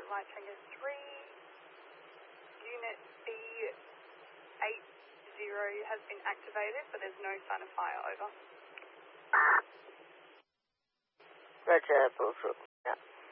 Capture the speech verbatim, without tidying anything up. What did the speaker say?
Light Tango three, Unit B eighty has been activated, but there's no sign of fire, over. Roger, bullfrog. Yeah.